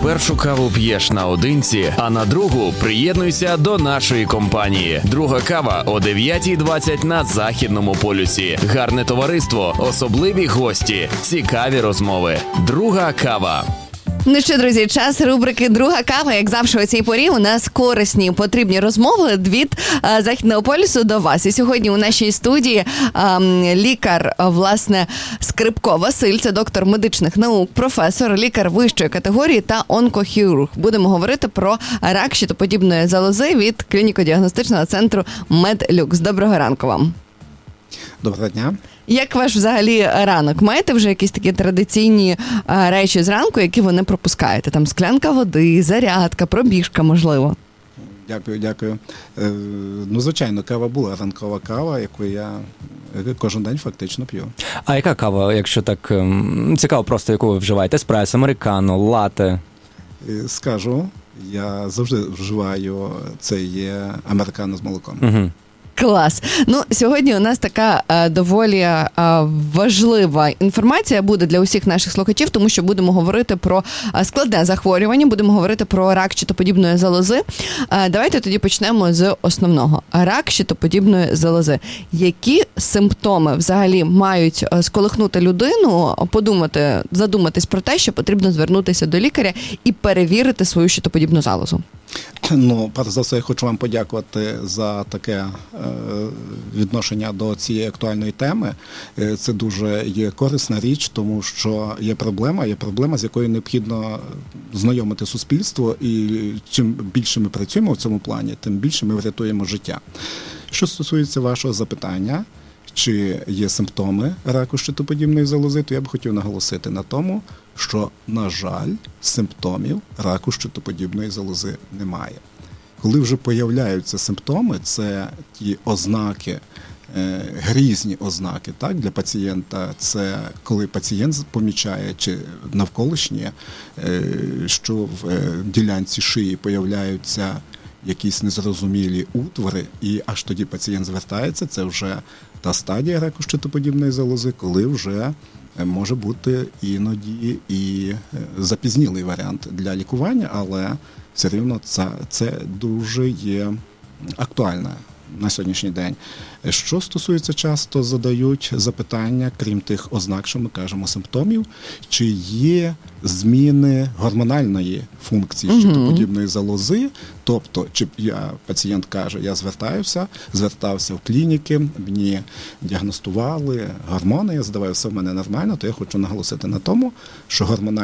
першу каву п'єш наодинці, а на другу приєднуйся до нашої компанії. Друга кава о 9:20 на Західному полюсі. Гарне товариство, особливі гості, цікаві розмови. Друга кава. Ну що, друзі, час рубрики «Друга кава». Як завжди у цій порі у нас корисні, потрібні розмови від Західного полюсу до вас. І сьогодні у нашій студії лікар, власне, Скрипко Василь, це доктор медичних наук, професор, лікар вищої категорії та онкохірург. Будемо говорити про рак щитоподібної залози від клініко-діагностичного центру «Медлюкс». Доброго ранку вам. Доброго дня. Як ваш взагалі ранок? Маєте вже якісь такі традиційні речі зранку, які ви не пропускаєте? Там склянка води, зарядка, пробіжка, можливо? Дякую. Звичайно, кава була, ранкова кава, яку я кожен день фактично п'ю. А яка кава, якщо так цікаво просто, яку ви вживаєте? Еспресо, американо, латте? Скажу, я завжди вживаю, це є американо з молоком. Угу. Клас. Ну, сьогодні у нас така доволі важлива інформація буде для усіх наших слухачів, тому що будемо говорити про складне захворювання, будемо говорити про рак щитоподібної залози. Давайте тоді почнемо з основного. Рак щитоподібної залози. Які симптоми взагалі мають сколихнути людину, задуматись про те, що потрібно звернутися до лікаря і перевірити свою щитоподібну залозу? Перш за все, я хочу вам подякувати за таке відношення до цієї актуальної теми. Це дуже є корисна річ, тому що є проблема, з якою необхідно знайомити суспільство, і чим більше ми працюємо в цьому плані, тим більше ми врятуємо життя. Що стосується вашого запитання, чи є симптоми раку щитоподібної залози, то я б хотів наголосити на тому, що, на жаль, симптомів раку щитоподібної залози немає. Коли вже появляються симптоми, це ті ознаки, грізні ознаки, так, для пацієнта, це коли пацієнт помічає, чи навколишнє, що в ділянці шиї появляються якісь незрозумілі утвори, і аж тоді пацієнт звертається, це вже та стадія раку щитоподібної залози, коли вже може бути іноді і запізнілий варіант для лікування, але все рівно це дуже є актуально на сьогоднішній день. Що стосується, часто задають запитання, крім тих ознак, що ми кажемо, симптомів, чи є зміни гормональної функції щитоподібної залози, тобто, чи пацієнт каже, я звертався в клініки, мені діагностували гормони, я здаваю, все в мене нормально, то я хочу наголосити на тому, що гормональна